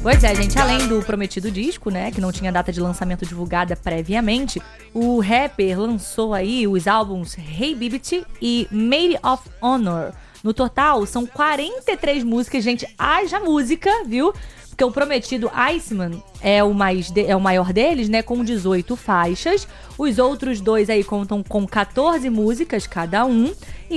Pois é, gente, além do prometido disco, né, que não tinha data de lançamento divulgada previamente, o rapper lançou aí os álbuns Hey Bibit e Maid of Honor. No total, são 43 músicas, gente, haja música, viu? Porque o prometido Iceman é o maior deles, né, com 18 faixas. Os outros dois aí contam com 14 músicas cada um.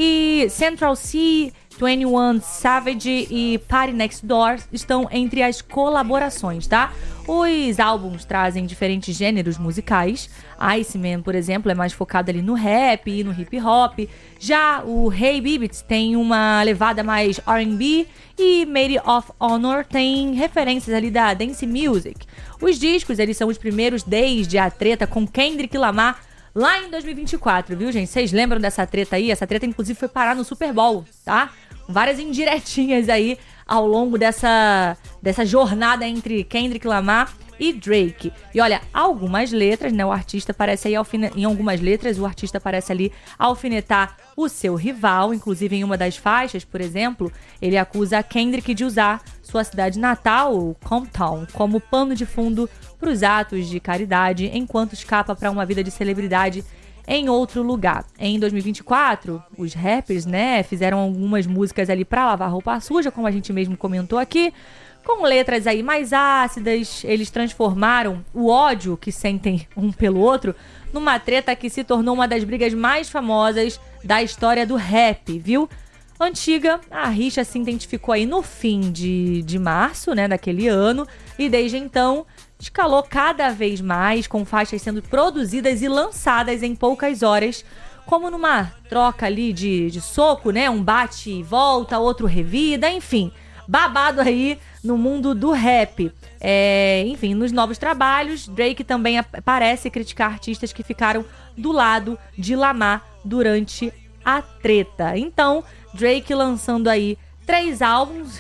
E Central Cee, 21 Savage e Party Next Door estão entre as colaborações, tá? Os álbuns trazem diferentes gêneros musicais. Iceman, por exemplo, é mais focado ali no rap e no hip hop. Já o Hey Bibit tem uma levada mais R&B e Maid of Honor tem referências ali da dance music. Os discos, eles são os primeiros desde a treta com Kendrick Lamar lá em 2024, viu, gente? Vocês lembram dessa treta aí? Essa treta, inclusive, foi parar no Super Bowl, tá? Várias indiretinhas aí ao longo dessa jornada entre Kendrick Lamar e Drake. E olha, algumas letras, né, o artista parece aí em algumas letras o artista parece ali alfinetar o seu rival, inclusive em uma das faixas, por exemplo, ele acusa Kendrick de usar sua cidade natal, Compton, como pano de fundo para os atos de caridade, enquanto escapa para uma vida de celebridade em outro lugar. Em 2024, os rappers, né, fizeram algumas músicas ali para lavar roupa suja, como a gente mesmo comentou aqui, com letras aí mais ácidas. Eles transformaram o ódio que sentem um pelo outro numa treta que se tornou uma das brigas mais famosas da história do rap, viu? Antiga, a rixa se identificou aí no fim de março, né, daquele ano, e desde então escalou cada vez mais, com faixas sendo produzidas e lançadas em poucas horas, como numa troca ali de soco, né, um bate e volta, outro revida, enfim, babado aí no mundo do rap. Enfim, nos novos trabalhos, Drake também parece criticar artistas que ficaram do lado de Lamar durante a treta. Então, Drake lançando aí 3 álbuns,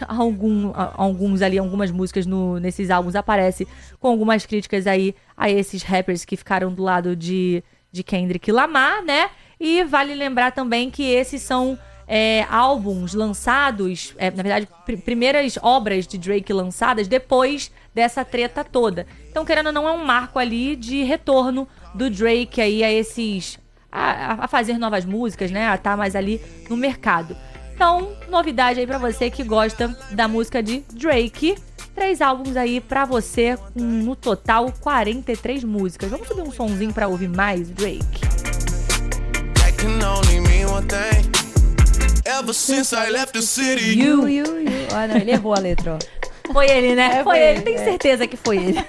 algumas músicas nesses álbuns aparecem com algumas críticas aí a esses rappers que ficaram do lado de Kendrick Lamar, né? E vale lembrar também que esses são álbuns lançados, na verdade, primeiras obras de Drake lançadas depois dessa treta toda. Então, querendo ou não, é um marco ali de retorno do Drake aí a fazer novas músicas, né? A estar mais ali no mercado. Então, novidade aí pra você que gosta da música de Drake. 3 álbuns aí pra você, no total 43 músicas. Vamos subir um sonzinho pra ouvir mais Drake. Ever since I left the city. You. Ah, não, ele errou a letra, ó. Foi ele, né? Foi ele. Tenho certeza que foi ele.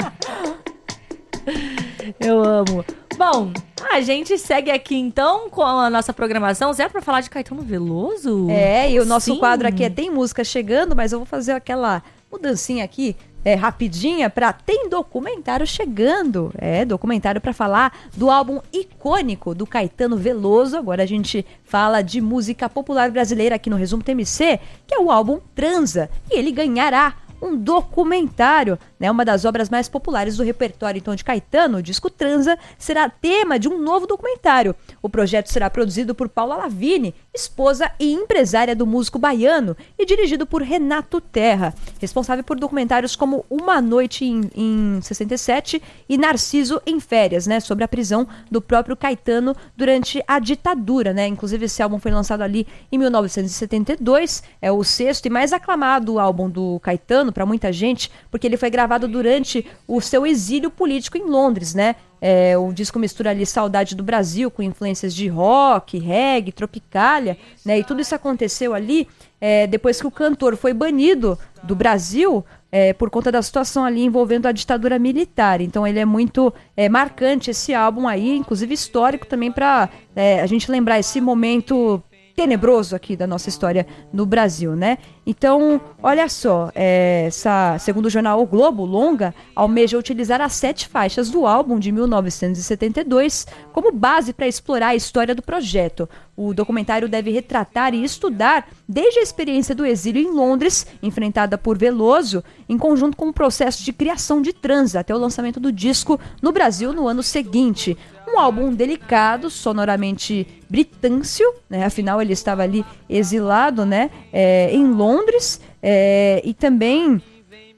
Eu amo. Bom, a gente segue aqui então com a nossa programação, certo? Pra falar de Caetano Veloso? E o nosso Sim. quadro aqui Tem Música Chegando, mas eu vou fazer aquela mudancinha aqui, rapidinha, pra Tem Documentário Chegando. Documentário pra falar do álbum icônico do Caetano Veloso. Agora a gente fala de música popular brasileira aqui no Resumo TMC, que é o álbum Transa. E ele ganhará um documentário, né? Uma das obras mais populares do repertório então de Caetano, o disco Transa, será tema de um novo documentário. O projeto será produzido por Paula Lavigne, esposa e empresária do músico baiano, e dirigido por Renato Terra, responsável por documentários como Uma Noite em 67 e Narciso em Férias, né? Sobre a prisão do próprio Caetano durante a ditadura, né? Inclusive esse álbum foi lançado ali em 1972, é o 6º e mais aclamado álbum do Caetano para muita gente, porque ele foi gravado durante o seu exílio político em Londres, né? O disco mistura ali saudade do Brasil com influências de rock, reggae, tropicália, né? E tudo isso aconteceu ali depois que o cantor foi banido do Brasil por conta da situação ali envolvendo a ditadura militar. Então ele é muito marcante esse álbum aí, inclusive histórico também para a gente lembrar esse momento tenebroso aqui da nossa história no Brasil, né? Então, olha só, segundo o jornal O Globo, Longa almeja utilizar as 7 faixas do álbum de 1972 como base para explorar a história do projeto. O documentário deve retratar e estudar desde a experiência do exílio em Londres, enfrentada por Veloso, em conjunto com o processo de criação de Transa até o lançamento do disco no Brasil no ano seguinte. Um álbum delicado, sonoramente britâncio, né? Afinal ele estava ali exilado, né? Em Londres, e também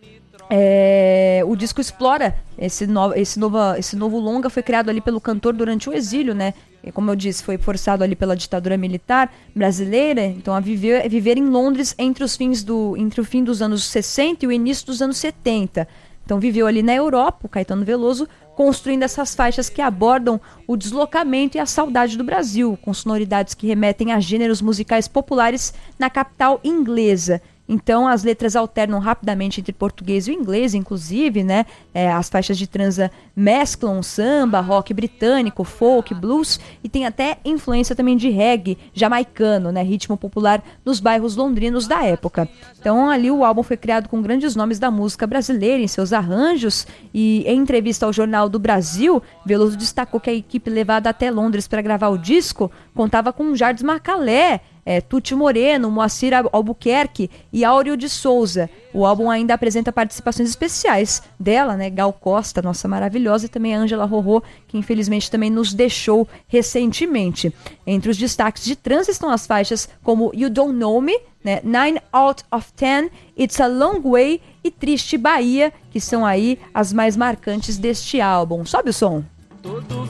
O disco explora esse novo longa, foi criado ali pelo cantor durante o exílio, né? E, como eu disse, foi forçado ali pela ditadura militar brasileira, então a viver em Londres entre o fim dos anos 60 e o início dos anos 70. Então viveu ali na Europa, o Caetano Veloso, construindo essas faixas que abordam o deslocamento e a saudade do Brasil, com sonoridades que remetem a gêneros musicais populares na capital inglesa. Então as letras alternam rapidamente entre português e o inglês, inclusive, né? As faixas de transa mesclam samba, rock britânico, folk, blues e tem até influência também de reggae jamaicano, né? Ritmo popular nos bairros londrinos da época. Então ali o álbum foi criado com grandes nomes da música brasileira em seus arranjos e em entrevista ao Jornal do Brasil, Veloso destacou que a equipe levada até Londres para gravar o disco contava com Jardim Macalé, Tuti Moreno, Moacir Albuquerque e Áureo de Souza. O álbum ainda apresenta participações especiais dela, né, Gal Costa, nossa maravilhosa, e também a Ângela Rorô, que infelizmente também nos deixou recentemente. Entre os destaques de trans estão as faixas como You Don't Know Me, né, 9 Out of 10, It's a Long Way e Triste Bahia, que são aí as mais marcantes deste álbum. Sobe o som! Todo